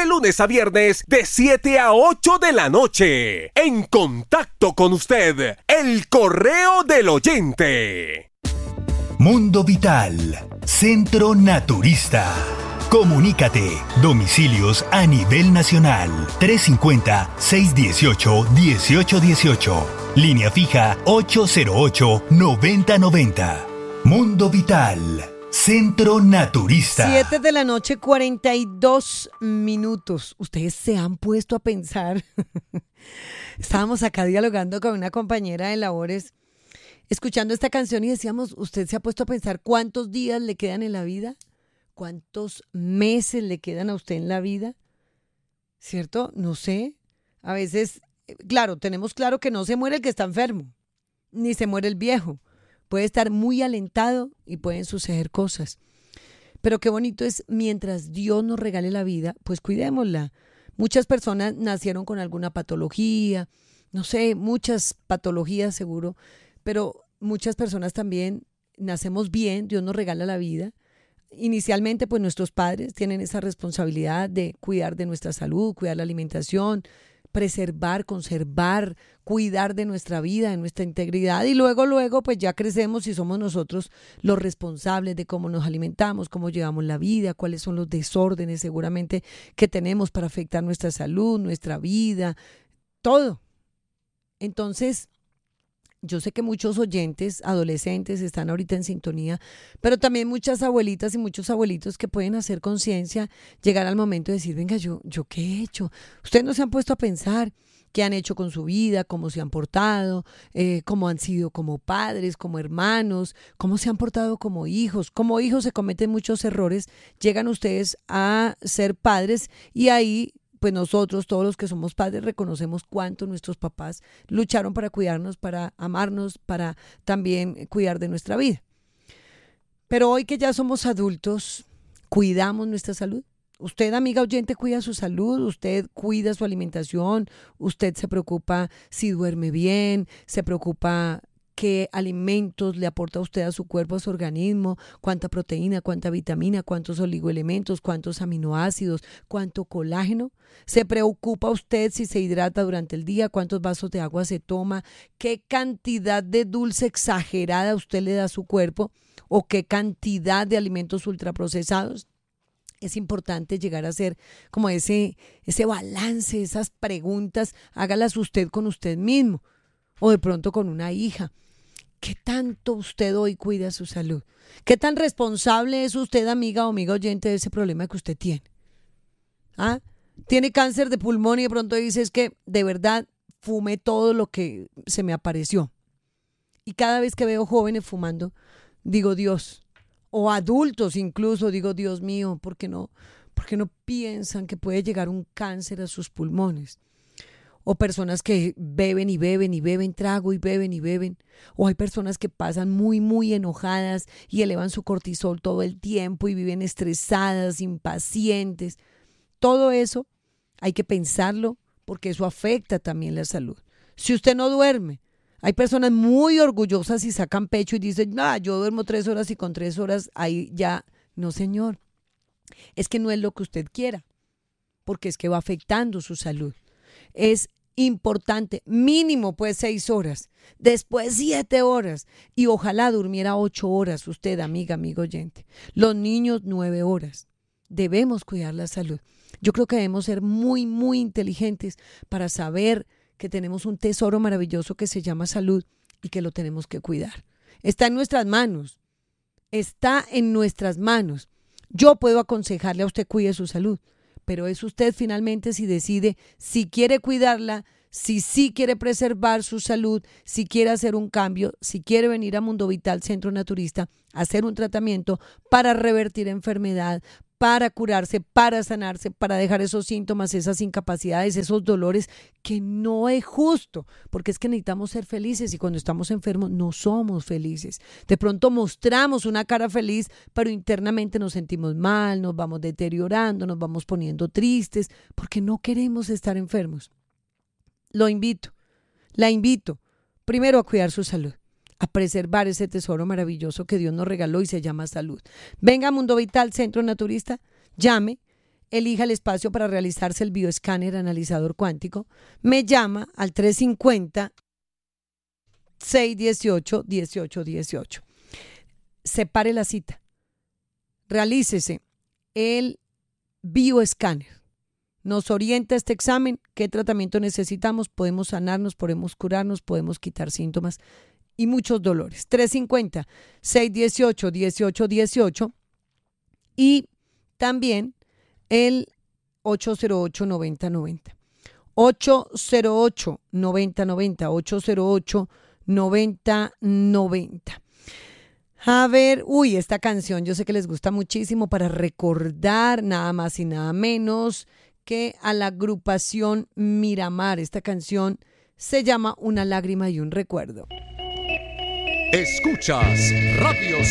de lunes a viernes de 7 a 8 de la noche. En contacto con usted, el correo del oyente. Mundo Vital, Centro Naturista. Comunícate. Domicilios a nivel nacional. 350-618-1818. Línea fija 808-9090. Mundo Vital, Centro Naturista. 7 de la noche, 42 minutos. Ustedes se han puesto a pensar. Estábamos acá dialogando con una compañera de labores, escuchando esta canción y decíamos, ¿usted se ha puesto a pensar cuántos días le quedan en la vida? ¿Cuántos meses le quedan a usted en la vida? ¿Cierto? No sé. A veces, claro, tenemos claro que no se muere el que está enfermo, ni se muere el viejo. Puede estar muy alentado y pueden suceder cosas. Pero qué bonito es, mientras Dios nos regale la vida, pues cuidémosla. Muchas personas nacieron con alguna patología, no sé, muchas patologías seguro, pero muchas personas también nacemos bien, Dios nos regala la vida. Inicialmente, pues nuestros padres tienen esa responsabilidad de cuidar de nuestra salud, cuidar la alimentación, preservar, conservar, cuidar de nuestra vida, de nuestra integridad, y luego, pues ya crecemos y somos nosotros los responsables de cómo nos alimentamos, cómo llevamos la vida, cuáles son los desórdenes seguramente que tenemos para afectar nuestra salud, nuestra vida, todo. Entonces, yo sé que muchos oyentes, adolescentes, están ahorita en sintonía, pero también muchas abuelitas y muchos abuelitos que pueden hacer conciencia, llegar al momento de decir, venga, ¿yo qué he hecho? Ustedes no se han puesto a pensar qué han hecho con su vida, cómo se han portado, cómo han sido como padres, como hermanos, cómo se han portado como hijos. Como hijos se cometen muchos errores, llegan ustedes a ser padres y ahí pues nosotros, todos los que somos padres, reconocemos cuánto nuestros papás lucharon para cuidarnos, para amarnos, para también cuidar de nuestra vida. Pero hoy que ya somos adultos, ¿cuidamos nuestra salud? Usted, amiga oyente, cuida su salud, usted cuida su alimentación, usted se preocupa si duerme bien, se preocupa qué alimentos le aporta usted a su cuerpo, a su organismo, cuánta proteína, cuánta vitamina, cuántos oligoelementos, cuántos aminoácidos, cuánto colágeno. ¿Se preocupa usted si se hidrata durante el día, cuántos vasos de agua se toma, qué cantidad de dulce exagerada usted le da a su cuerpo o qué cantidad de alimentos ultraprocesados? Es importante llegar a hacer como ese balance, esas preguntas, hágalas usted con usted mismo o de pronto con una hija. ¿Qué tanto usted hoy cuida su salud? ¿Qué tan responsable es usted, amiga o amigo oyente, de ese problema que usted tiene? ¿Ah? Tiene cáncer de pulmón y de pronto dice, es que de verdad fumé todo lo que se me apareció. Y cada vez que veo jóvenes fumando, digo Dios, o adultos incluso, digo Dios mío, ¿por qué no piensan que puede llegar un cáncer a sus pulmones? O personas que beben y beben y beben trago y beben. O hay personas que pasan muy, muy enojadas y elevan su cortisol todo el tiempo y viven estresadas, impacientes. Todo eso hay que pensarlo porque eso afecta también la salud. Si usted no duerme, hay personas muy orgullosas y sacan pecho y dicen, yo duermo 3 horas y con 3 horas ahí ya. No, señor. Es que no es lo que usted quiera, porque es que va afectando su salud. Es importante, mínimo pues 6 horas, después 7 horas y ojalá durmiera 8 horas usted, amiga, amigo oyente. Los niños 9 horas. Debemos cuidar la salud. Yo creo que debemos ser muy, muy inteligentes para saber que tenemos un tesoro maravilloso que se llama salud y que lo tenemos que cuidar. Está en nuestras manos. Está en nuestras manos. Yo puedo aconsejarle a usted cuide su salud, pero es usted finalmente si decide si quiere cuidarla, si sí quiere preservar su salud, si quiere hacer un cambio, si quiere venir a Mundo Vital Centro Naturista a hacer un tratamiento para revertir enfermedad, para curarse, para sanarse, para dejar esos síntomas, esas incapacidades, esos dolores, que no es justo, porque es que necesitamos ser felices y cuando estamos enfermos no somos felices. De pronto mostramos una cara feliz, pero internamente nos sentimos mal, nos vamos deteriorando, nos vamos poniendo tristes, porque no queremos estar enfermos. La invito, primero a cuidar su salud, a preservar ese tesoro maravilloso que Dios nos regaló y se llama salud. Venga a Mundo Vital Centro Naturista, llame, elija el espacio para realizarse el bioescáner analizador cuántico, me llama al 350-618-1818. Separe la cita. Realícese el bioescáner. Nos orienta este examen, qué tratamiento necesitamos, podemos sanarnos, podemos curarnos, podemos quitar síntomas y muchos dolores. 350-618-1818 y también el 808-9090. 808-9090, 808-9090. A ver, esta canción yo sé que les gusta muchísimo para recordar nada más y nada menos que a la agrupación Miramar. Esta canción se llama Una lágrima y un recuerdo. Escuchas Radio